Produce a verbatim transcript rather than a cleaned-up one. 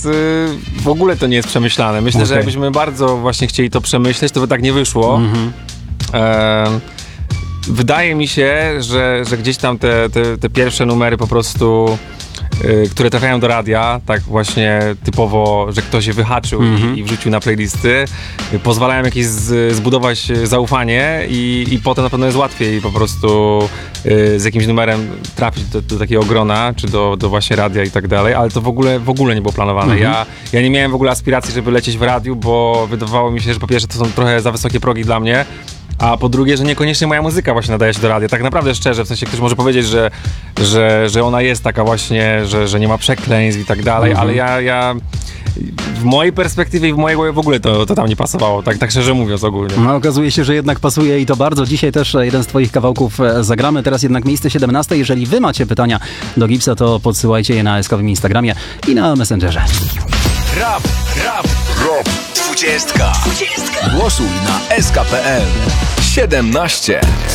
y, w ogóle to nie jest przemyślane. Myślę, okay. że jakbyśmy bardzo właśnie chcieli to przemyśleć, to by tak nie wyszło. Mm-hmm. E, wydaje mi się, że, że gdzieś tam te, te, te pierwsze numery po prostu, y, które trafiają do radia, tak właśnie typowo, że ktoś je wyhaczył mm-hmm. i, i wrzucił na playlisty, y, pozwalają jakieś z, zbudować zaufanie i, i potem na pewno jest łatwiej po prostu y, z jakimś numerem trafić do, do takiego grona, czy do, do właśnie radia i tak dalej, ale to w ogóle, w ogóle nie było planowane. Mm-hmm. Ja, ja nie miałem w ogóle aspiracji, żeby lecieć w radiu, bo wydawało mi się, że po pierwsze to są trochę za wysokie progi dla mnie, a po drugie, że niekoniecznie moja muzyka właśnie nadaje się do radia. Tak naprawdę szczerze, w sensie ktoś może powiedzieć, że, że, że ona jest taka właśnie, że, że nie ma przekleństw i tak dalej, mm-hmm. ale ja, ja w mojej perspektywie i w mojej głowie w ogóle to, to tam nie pasowało, tak, tak szczerze mówiąc ogólnie. No okazuje się, że jednak pasuje i to bardzo. Dzisiaj też jeden z twoich kawałków zagramy. Teraz jednak miejsce siedemnaste. Jeżeli wy macie pytania do Gipsa, to podsyłajcie je na eskowym Instagramie i na Messengerze. Rap, rap, rap. Dwudziestka. Dwudziestka. Głosuj na S K P L siedemnaście.